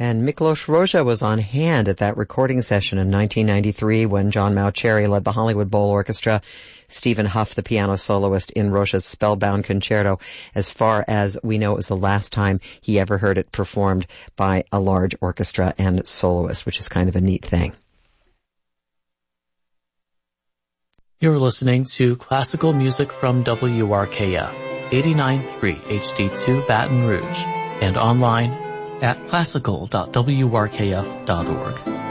And Miklos Rozsa was on hand at that recording session in 1993 when John Mauceri led the Hollywood Bowl Orchestra, Stephen Huff, the piano soloist, in Rozsa's Spellbound Concerto. As far as we know, it was the last time he ever heard it performed by a large orchestra and soloist, which is kind of a neat thing. You're listening to classical music from WRKF, 89.3 HD2 Baton Rouge, and online at classical.wrkf.org.